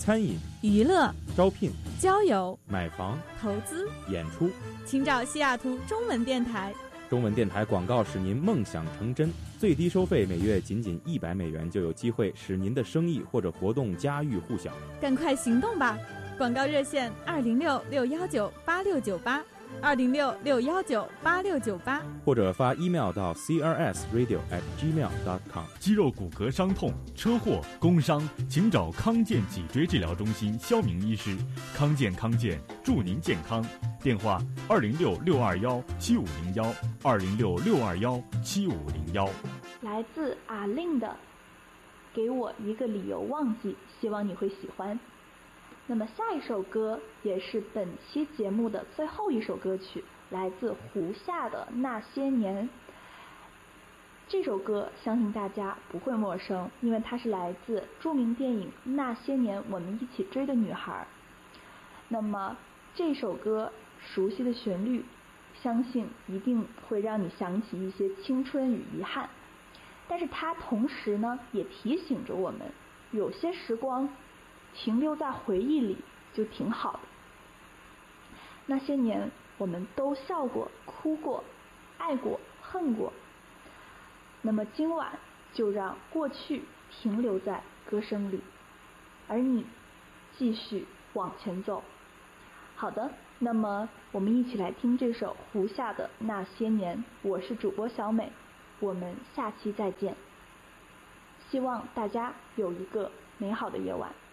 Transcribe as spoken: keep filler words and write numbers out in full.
餐饮、 娱乐、 招聘、 交友、 买房、 投资、 演出， 请找西雅图中文电台。 中文电台广告使您梦想成真，最低收费每月仅仅一百美元，就有机会使您的生意或者活动家喻户晓。 赶快行动吧！广告热线二零六六幺九八六九八，二零六六幺九八六九八， 或者发 email 到 c r s radio at gmail dot com。 肌肉骨骼伤痛、车祸、工伤，请找康健脊椎治疗中心肖明医师。康健康健，祝您健康。电话二零六六二幺七五零幺，二零六六二幺七五零幺。 来自阿令的给我一个理由忘记，希望你会喜欢。那么下一首歌也是本期节目的最后一首歌曲，来自胡夏的那些年。这首歌相信大家不会陌生，因为它是来自著名电影《那些年我们一起追的女孩》。那么这首歌熟悉的旋律，相信一定会让你想起一些青春与遗憾，但是它同时呢也提醒着我们，有些时光停留在回忆里就挺好的。那些年我们都笑过、哭过、爱过、恨过，那么今晚就让过去停留在歌声里，而你继续往前走。好的，那么我们一起来听这首胡夏的那些年。我是主播小美，我们下期再见，希望大家有一个美好的夜晚。